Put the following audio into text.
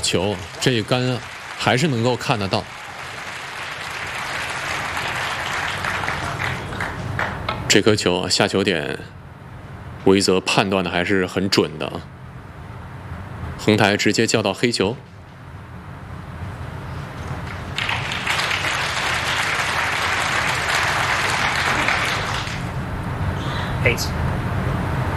球，这一杆还是能够看得到。这颗球下球点，维泽判断的还是很准的。横台直接叫到黑球。 8